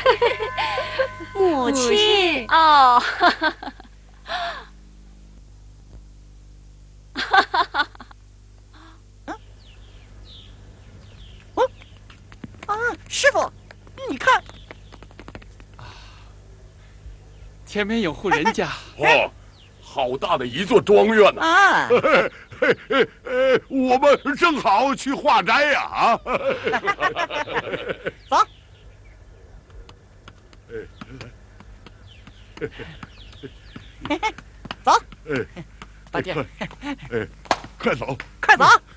母亲哦， 师傅，你看， 前面有户人家。 哦，好大的一座庄园呐！ 啊， 我们正好去化斋呀！啊， 走。走， 八弟， 快走， 快走！